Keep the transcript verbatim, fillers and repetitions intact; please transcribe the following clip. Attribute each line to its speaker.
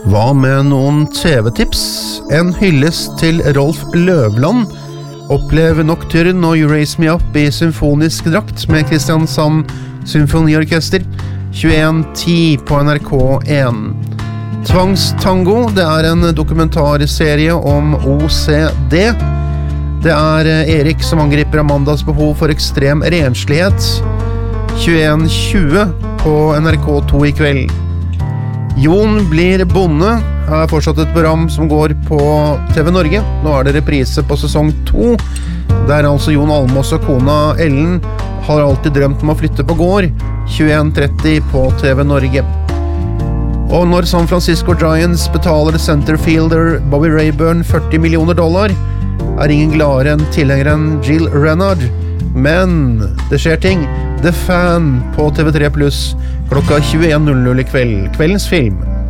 Speaker 1: Hva med noen T V-tips? En hyllest til Rolf Løvland. Opplev Nocturne og You Raise Me Up i symfonisk drakt med Kristiansand Symfoniorkester. tjueen ti på N R K én. Tvangstango, det er en dokumentarserie om O C D. Det er Erik som angriper Amandas behov for ekstrem renslighet. tjueen tjue på N R K to i kveld. Jon blir bonde er fortsatt et program som går på T V Norge. Nå er det reprise på sesong to, der altså Jon Almås og kona Ellen har alltid drømt om å flytte på gård. tjueen tretti på T V Norge. Og når San Francisco Giants betaler centerfielder Bobby Rayburn førti millioner dollar, er ingen gladere enn tilhengeren Jill Renard. Men det skjer ting. The Fan på T V tre pluss klokka tjueen null null i kveld. Kveldens film.